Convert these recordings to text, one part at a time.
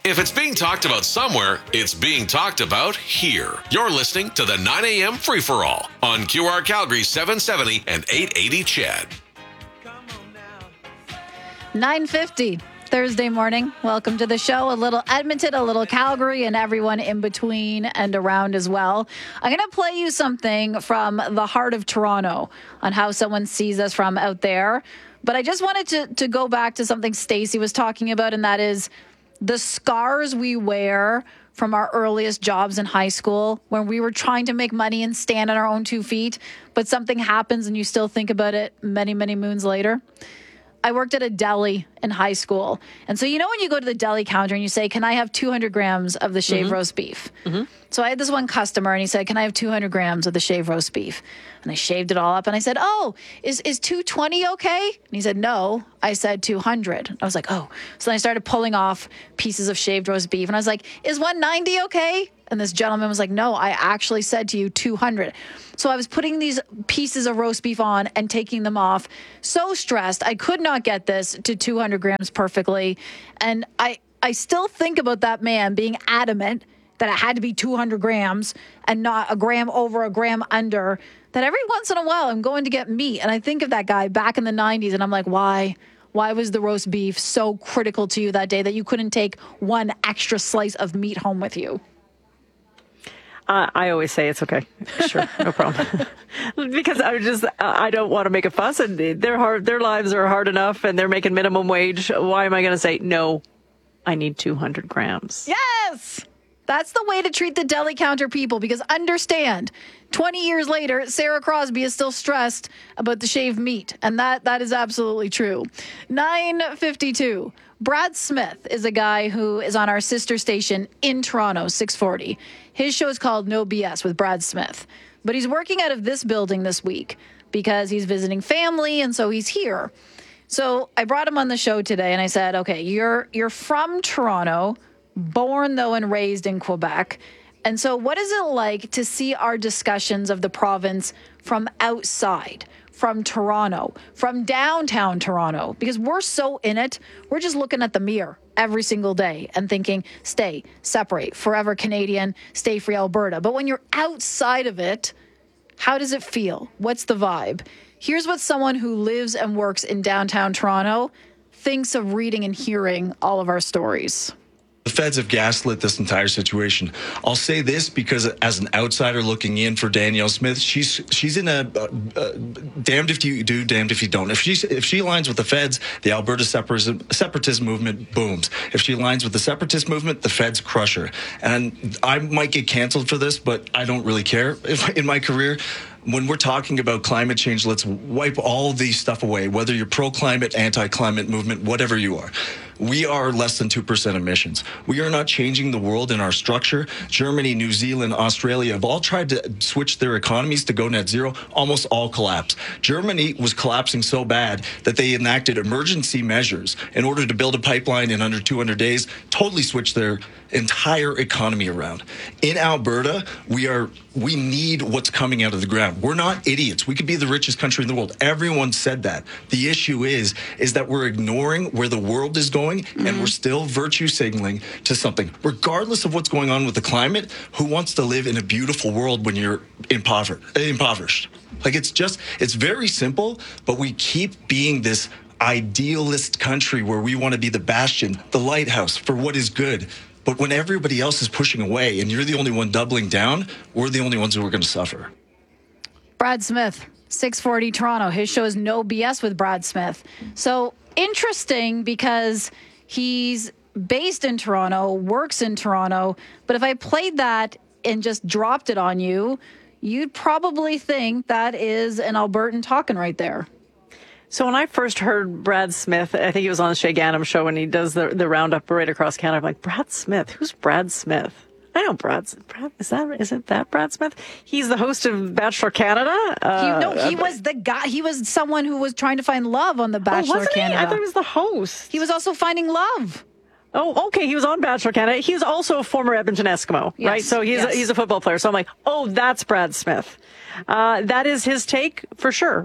If it's being talked about somewhere, it's being talked about here. You're listening to the 9 a.m. Free-for-All on QR Calgary 770 and 880 CHED. 9:50 Thursday morning. Welcome to the show. A little Edmonton, a little Calgary, and everyone in between and around as well. I'm going to play you something from the heart of Toronto on how someone sees us from out there. But I just wanted to go back to something Stacey was talking about, and that is the scars we wear from our earliest jobs in high school when we were trying to make money and stand on our own 2 feet, but something happens and you still think about it many, many moons later. I worked at a deli in high school. And so, you know, when you go to the deli counter and you say, can I have 200 grams of the shaved roast beef? Mm-hmm. So I had this one customer and he said, can I have 200 grams of the shaved roast beef? And I shaved it all up and I said, oh, is 220 okay? And he said, no, I said 200. I was like, oh. So then I started pulling off pieces of shaved roast beef and I was like, is 190 okay? And this gentleman was like, no, I actually said to you 200. So I was putting these pieces of roast beef on and taking them off. So stressed. I could not get this to 200 grams perfectly. And I still think about that man being adamant that it had to be 200 grams and not a gram over, a gram under, that every once in a while I'm going to get meat. And I think of that guy back in the 90s and I'm like, why? Why was the roast beef so critical to you that day that you couldn't take one extra slice of meat home with you? I always say it's okay. Sure, no problem. Because I don't want to make a fuss, and their lives are hard enough, and they're making minimum wage. Why am I going to say, no, I need 200 grams? Yes! That's the way to treat the deli counter people, because understand, 20 years later, Sarah Crosby is still stressed about the shaved meat, and that is absolutely true. 9:52. Brad Smith is a guy who is on our sister station in Toronto, 640. His show is called No BS with Brad Smith. But he's working out of this building this week because he's visiting family, and so he's here. So I brought him on the show today, and I said, okay, you're from Toronto, born, though, and raised in Quebec. And so what is it like to see our discussions of the province from outside, from Toronto, from downtown Toronto? Because we're so in it, we're just looking at the mirror every single day and thinking, stay, separate, forever Canadian, stay free Alberta. But when you're outside of it, how does it feel? What's the vibe? Here's what someone who lives and works in downtown Toronto thinks of reading and hearing all of our stories. The feds have gaslit this entire situation. I'll say this because as an outsider looking in for Danielle Smith, she's in a damned if you do, damned if you don't. If she aligns with the feds, the Alberta separatist movement booms. If she aligns with the separatist movement, the feds crush her. And I might get canceled for this, but I don't really care. In my career, when we're talking about climate change, let's wipe all these stuff away, whether you're pro-climate, anti-climate movement, whatever you are. We are less than 2% emissions. We are not changing the world in our structure. Germany, New Zealand, Australia have all tried to switch their economies to go net zero. Almost all collapsed. Germany was collapsing so bad that they enacted emergency measures in order to build a pipeline in under 200 days, totally switch their entire economy around. In Alberta, we need what's coming out of the ground. We're not idiots. We could be the richest country in the world. Everyone said that. The issue is that we're ignoring where the world is going, and we're still virtue signaling to something. Regardless of what's going on with the climate, who wants to live in a beautiful world when you're impoverished? Like, it's very simple, but we keep being this idealist country where we want to be the bastion, the lighthouse for what is good. But when everybody else is pushing away and you're the only one doubling down, we're the only ones who are going to suffer. Brad Smith, 640 Toronto. His show is No BS with Brad Smith. So interesting because he's based in Toronto, works in Toronto. But if I played that and just dropped it on you, you'd probably think that is an Albertan talking right there. So when I first heard Brad Smith, I think he was on the Shay Gannam show when he does the roundup right across Canada. I'm like, Brad Smith? Who's Brad Smith? I know Brad. Is it that Brad Smith? He's the host of Bachelor Canada. He was the guy. He was someone who was trying to find love on the Bachelor wasn't Canada. I thought he was the host. He was also finding love. Oh, okay. He was on Bachelor Canada. He's also a former Edmonton Eskimo, yes, right? So he's a football player. So I'm like, oh, that's Brad Smith. That is his take for sure.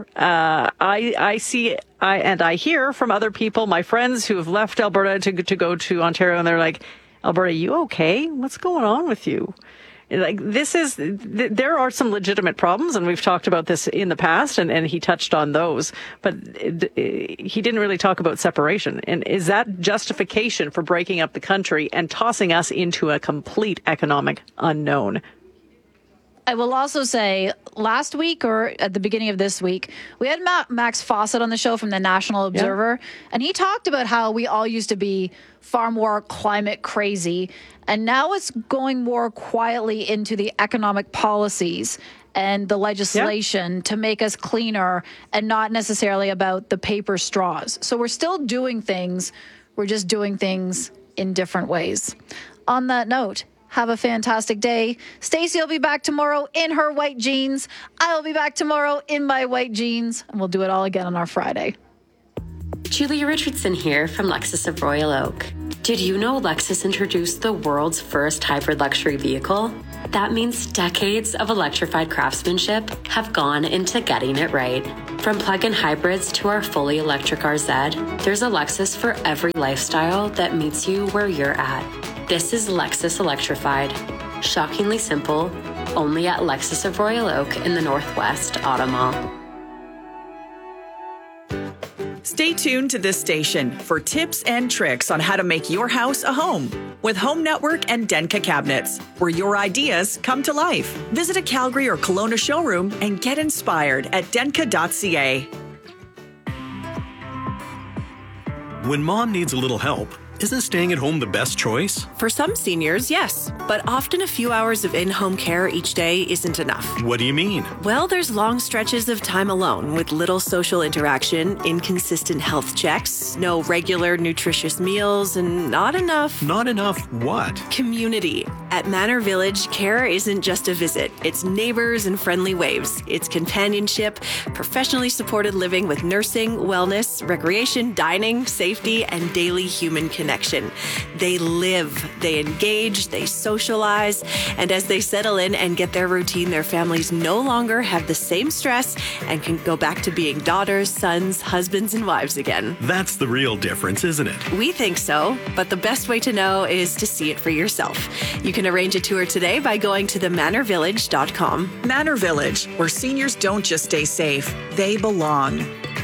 I see, I hear from other people, my friends who have left Alberta to go to Ontario, and they're like, Alberta, you okay? What's going on with you? Like, there are some legitimate problems, and we've talked about this in the past, and he touched on those, but he didn't really talk about separation. And is that justification for breaking up the country and tossing us into a complete economic unknown? I will also say last week or at the beginning of this week, we had Max Fawcett on the show from the National Observer, and he talked about how we all used to be far more climate crazy, and now it's going more quietly into the economic policies and the legislation to make us cleaner and not necessarily about the paper straws. So we're still doing things. We're just doing things in different ways. On that note, have a fantastic day. Stacey will be back tomorrow in her white jeans. I will be back tomorrow in my white jeans. And we'll do it all again on our Friday. Julia Richardson here from Lexus of Royal Oak. Did you know Lexus introduced the world's first hybrid luxury vehicle? That means decades of electrified craftsmanship have gone into getting it right. From plug-in hybrids to our fully electric RZ, there's a Lexus for every lifestyle that meets you where you're at. This is Lexus Electrified. Shockingly simple, only at Lexus of Royal Oak in the Northwest Auto Mall. Stay tuned to this station for tips and tricks on how to make your house a home with Home Network and Denka Cabinets, where your ideas come to life. Visit a Calgary or Kelowna showroom and get inspired at denka.ca. When mom needs a little help, isn't staying at home the best choice? For some seniors, yes. But often a few hours of in-home care each day isn't enough. What do you mean? Well, there's long stretches of time alone with little social interaction, inconsistent health checks, no regular nutritious meals, and not enough... Not enough what? Community. At Manor Village, care isn't just a visit. It's neighbors and friendly waves. It's companionship, professionally supported living with nursing, wellness, recreation, dining, safety, and daily human connection. They live, they engage, they socialize, and as they settle in and get their routine, their families no longer have the same stress and can go back to being daughters, sons, husbands, and wives again. That's the real difference, isn't it? We think so, but the best way to know is to see it for yourself. You can arrange a tour today by going to themanorvillage.com. Manor Village, where seniors don't just stay safe, they belong.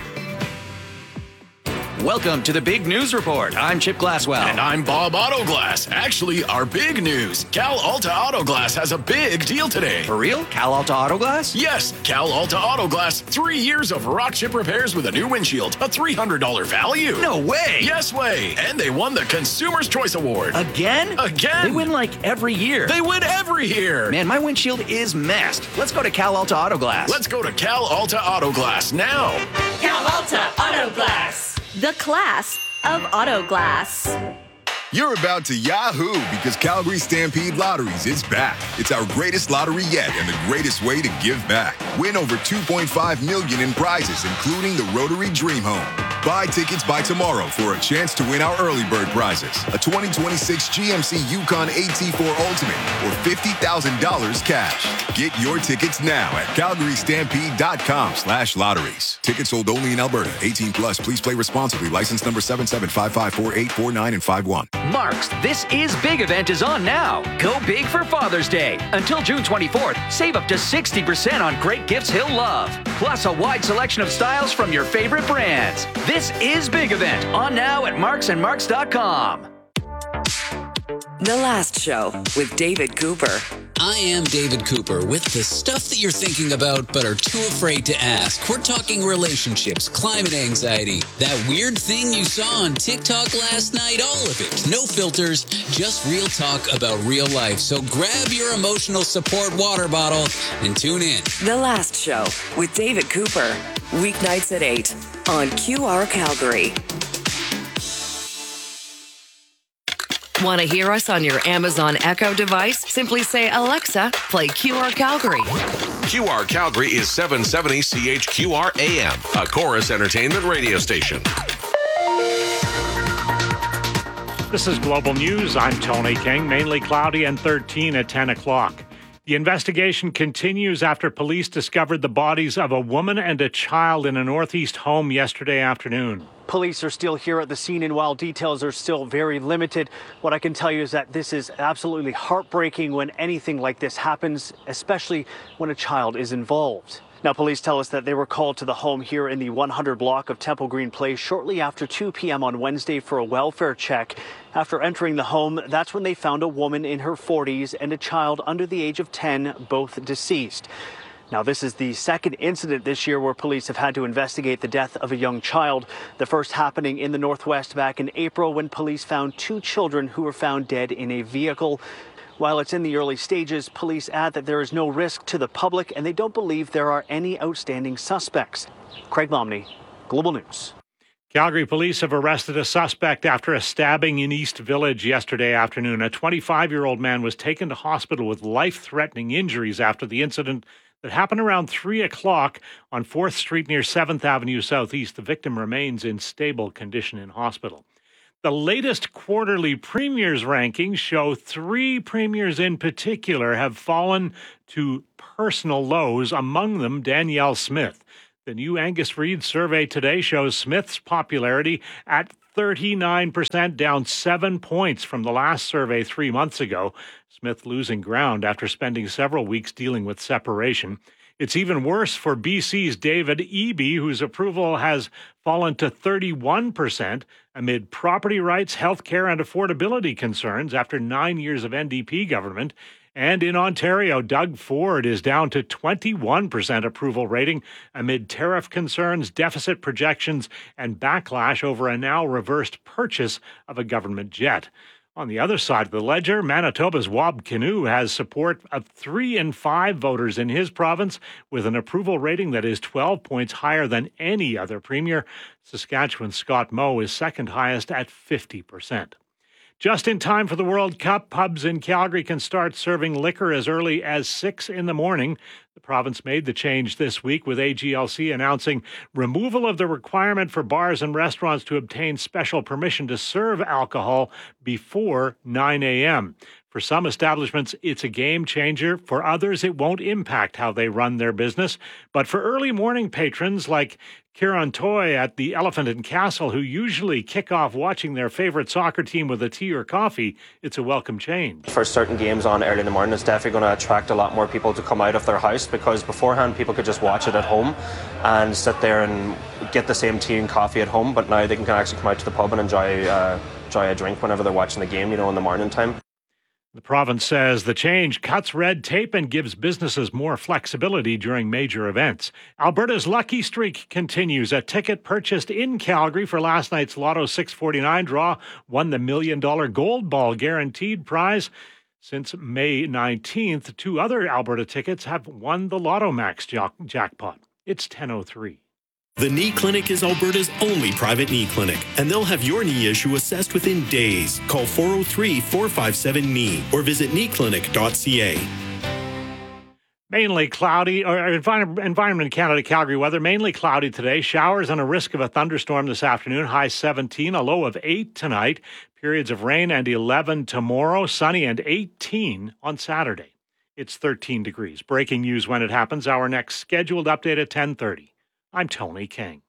Welcome to the Big News Report. I'm Chip Glasswell. And I'm Bob Autoglass. Actually, our big news. Cal Alta Autoglass has a big deal today. For real? Cal Alta Autoglass? Yes, Cal Alta Autoglass. 3 years of rock chip repairs with a new windshield. A $300 value. No way. Yes way. And they won the Consumer's Choice Award. Again? Again. They win like every year. They win every year. Man, my windshield is messed. Let's go to Cal Alta Autoglass. Let's go to Cal Alta Autoglass now. Cal Alta Autoglass. The class of auto glass. You're about to Yahoo because Calgary Stampede Lotteries is back. It's our greatest lottery yet and the greatest way to give back. Win over $2.5 million in prizes, including the Rotary Dream Home. Buy tickets by tomorrow for a chance to win our early bird prizes, a 2026 GMC Yukon AT4 Ultimate, or $50,000 cash. Get your tickets now at calgarystampede.com/lotteries. Tickets sold only in Alberta. 18 plus. Please play responsibly. License number 77554849 and 51. Mark's This Is Big event is on now. Go big for Father's Day. Until June 24th, save up to 60% on great gifts he'll love. Plus a wide selection of styles from your favorite brands. This Is Big event on now at marksandmarks.com. The Last Show with David Cooper. I am David Cooper with the stuff that you're thinking about but are too afraid to ask. We're talking relationships, climate anxiety, that weird thing you saw on TikTok last night, all of it. No filters, just real talk about real life. So grab your emotional support water bottle and tune in. The Last Show with David Cooper. Weeknights at 8 on QR Calgary. Want to hear us on your Amazon Echo device? Simply say, Alexa, play QR Calgary. QR Calgary is 770 CHQR AM, a Chorus Entertainment radio station. This is Global News. I'm Tony King. Mainly cloudy and 13 at 10 o'clock. The investigation continues after police discovered the bodies of a woman and a child in a northeast home yesterday afternoon. Police are still here at the scene, and while details are still very limited, what I can tell you is that this is absolutely heartbreaking when anything like this happens, especially when a child is involved. Now, police tell us that they were called to the home here in the 100 block of Temple Green Place shortly after 2 p.m. on Wednesday for a welfare check. After entering the home, that's when they found a woman in her 40s and a child under the age of 10, both deceased. Now, this is the second incident this year where police have had to investigate the death of a young child. The first happening in the Northwest back in April when police found 2 children who were found dead in a vehicle. While it's in the early stages, police add that there is no risk to the public and they don't believe there are any outstanding suspects. Craig Lomney, Global News. Calgary police have arrested a suspect after a stabbing in East Village yesterday afternoon. A 25-year-old man was taken to hospital with life-threatening injuries after the incident that happened around 3 o'clock on 4th Street near 7th Avenue Southeast. The victim remains in stable condition in hospital. The latest quarterly premiers rankings show 3 premiers in particular have fallen to personal lows, among them Danielle Smith. The new Angus Reid survey today shows Smith's popularity at 39%, down 7 points from the last survey 3 months ago. Smith losing ground after spending several weeks dealing with separation. It's even worse for BC's David Eby, whose approval has fallen to 31% amid property rights, healthcare, and affordability concerns after 9 years of NDP government. And in Ontario, Doug Ford is down to 21% approval rating amid tariff concerns, deficit projections, and backlash over a now reversed purchase of a government jet. On the other side of the ledger, Manitoba's Wab Kinew has support of 3 in 5 voters in his province with an approval rating that is 12 points higher than any other premier. Saskatchewan's Scott Moe is second highest at 50%. Just in time for the World Cup, pubs in Calgary can start serving liquor as early as 6 in the morning. The province made the change this week with AGLC announcing removal of the requirement for bars and restaurants to obtain special permission to serve alcohol before 9 a.m. For some establishments, it's a game changer. For others, it won't impact how they run their business. But for early morning patrons like Kieran Toy at the Elephant and Castle, who usually kick off watching their favorite soccer team with a tea or coffee, it's a welcome change. For certain games on early in the morning, it's definitely going to attract a lot more people to come out of their house, because beforehand people could just watch it at home and sit there and get the same tea and coffee at home, but now they can actually come out to the pub and enjoy a drink whenever they're watching the game, in the morning time. The province says the change cuts red tape and gives businesses more flexibility during major events. Alberta's lucky streak continues. A ticket purchased in Calgary for last night's Lotto 649 draw won the $1 million Gold Ball guaranteed prize. Since May 19th, 2 other Alberta tickets have won the Lotto Max jackpot. It's 10:03. The Knee Clinic is Alberta's only private knee clinic, and they'll have your knee issue assessed within days. Call 403-457-KNEE or visit kneeclinic.ca. Mainly cloudy, or Environment Canada Calgary weather, mainly cloudy today. Showers and a risk of a thunderstorm this afternoon. High 17, a low of 8 tonight. Periods of rain and 11 tomorrow. Sunny and 18 on Saturday. It's 13 degrees. Breaking news when it happens. Our next scheduled update at 10:30. I'm Tony King.